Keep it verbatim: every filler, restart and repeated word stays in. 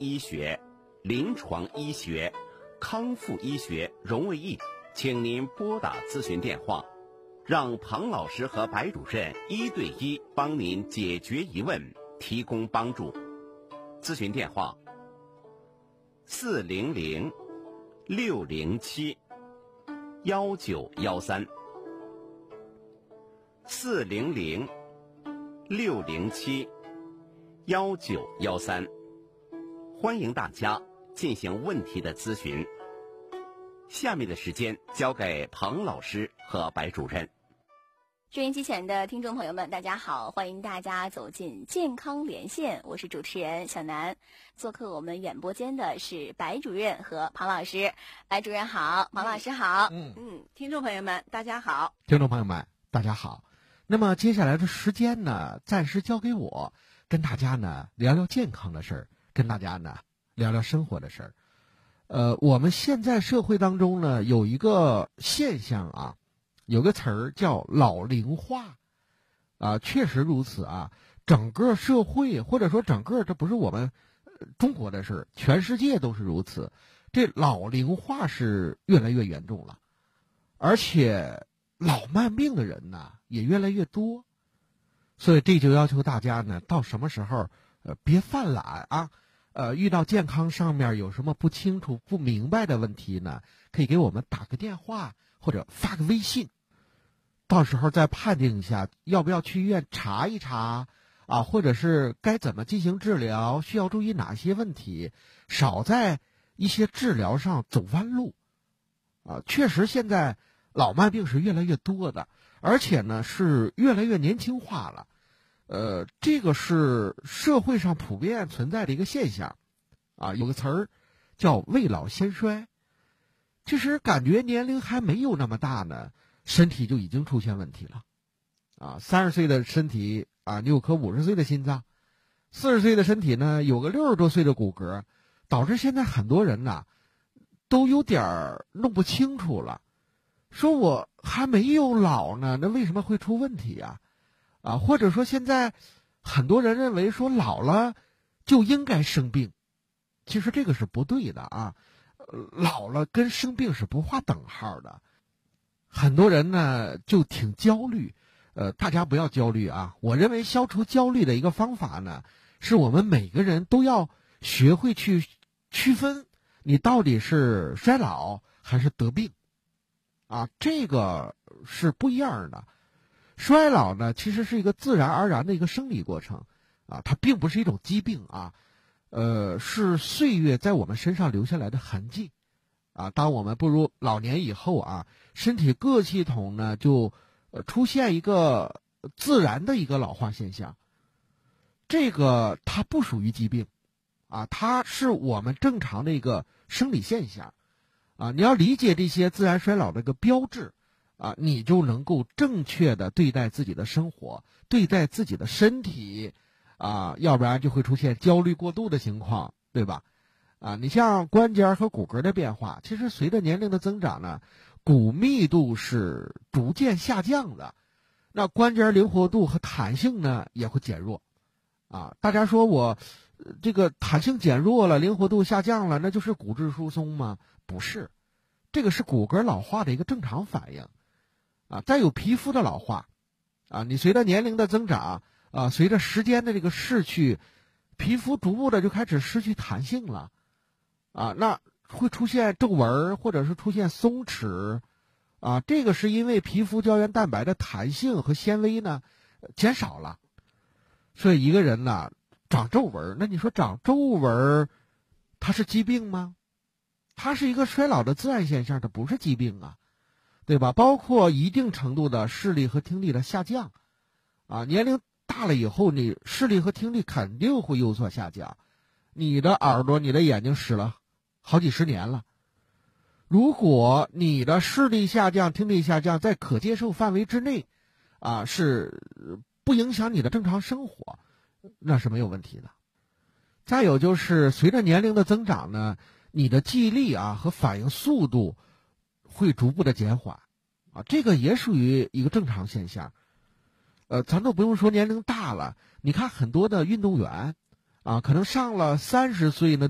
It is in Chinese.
医学、临床医学、康复医学融为一体，请您拨打咨询电话，让庞老师和白主任一对一帮您解决疑问，提供帮助。咨询电话：四零零六零七幺九幺三，四零零六零七幺九幺三，欢迎大家进行问题的咨询。下面的时间交给庞老师和白主任。 收音机前的听众朋友们，大家好，欢迎大家走进健康连线，我是主持人小南。做客我们演播间的是白主任和庞老师。白主任好，庞老师好。 嗯嗯，听众朋友们大家好。 听众朋友们大家好。那么接下来的时间呢，暂时交给我，跟大家呢聊聊健康的事儿，跟大家呢聊聊生活的事儿。呃，我们现在社会当中呢有一个现象啊，有个词儿叫老龄化，啊，确实如此啊。整个社会或者说整个这不是我们中国的事，全世界都是如此。这老龄化是越来越严重了，而且老慢病的人呢也越来越多，所以这就要求大家呢，到什么时候呃别犯懒啊。呃，遇到健康上面有什么不清楚、不明白的问题呢，可以给我们打个电话或者发个微信，到时候再判定一下要不要去医院查一查啊，或者是该怎么进行治疗，需要注意哪些问题，少在一些治疗上走弯路啊。确实现在老慢病是越来越多的，而且呢是越来越年轻化了。呃，这个是社会上普遍存在的一个现象，啊，有个词儿叫未老先衰。其实感觉年龄还没有那么大呢，身体就已经出现问题了，啊，三十岁的身体啊，你有颗五十岁的心脏，四十岁的身体呢，有个六十多岁的骨骼，导致现在很多人呐，都有点儿弄不清楚了，说我还没有老呢，那为什么会出问题呀？啊，或者说现在很多人认为说老了就应该生病，其实这个是不对的啊，老了跟生病是不划等号的。很多人呢就挺焦虑，呃，大家不要焦虑啊。我认为消除焦虑的一个方法呢，是我们每个人都要学会去区分你到底是衰老还是得病，啊，这个是不一样的。衰老呢，其实是一个自然而然的一个生理过程，啊，它并不是一种疾病啊，呃，是岁月在我们身上留下来的痕迹，啊，当我们步入老年以后啊，身体各系统呢就呃出现一个自然的一个老化现象，这个它不属于疾病，啊，它是我们正常的一个生理现象，啊，你要理解这些自然衰老的一个标志。啊，你就能够正确的对待自己的生活，对待自己的身体，啊，要不然就会出现焦虑过度的情况，对吧？啊，你像关节和骨骼的变化，其实随着年龄的增长呢，骨密度是逐渐下降的，那关节灵活度和弹性呢也会减弱。啊，大家说我这个弹性减弱了，灵活度下降了，那就是骨质疏松吗？不是，这个是骨骼老化的一个正常反应。啊，再有皮肤的老化，啊，你随着年龄的增长，啊，随着时间的这个逝去，皮肤逐步的就开始失去弹性了，啊，那会出现皱纹或者是出现松弛，啊，这个是因为皮肤胶原蛋白的弹性和纤维呢减少了，所以一个人呢长皱纹，那你说长皱纹，它是疾病吗？它是一个衰老的自然现象，它不是疾病啊。对吧？包括一定程度的视力和听力的下降，啊，年龄大了以后，你视力和听力肯定会有所下降。你的耳朵、你的眼睛使了好几十年了，如果你的视力下降、听力下降在可接受范围之内，啊，是不影响你的正常生活，那是没有问题的。再有就是随着年龄的增长呢，你的记忆力啊和反应速度会逐步的减缓，啊，这个也属于一个正常现象。呃，咱都不用说年龄大了，你看很多的运动员，啊，可能上了三十岁呢。